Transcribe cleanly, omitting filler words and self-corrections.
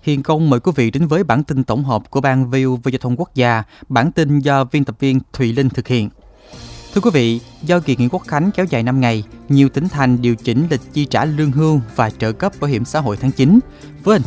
Hiền Công mời quý vị đến với bản tin tổng hợp của Ban VOV Giao thông Quốc gia, bản tin do biên tập viên Thùy Linh thực hiện. Thưa quý vị, do kỳ nghỉ Quốc khánh kéo dài 5 ngày, nhiều tỉnh thành điều chỉnh lịch chi trả lương hưu và trợ cấp bảo hiểm xã hội tháng 9 với hình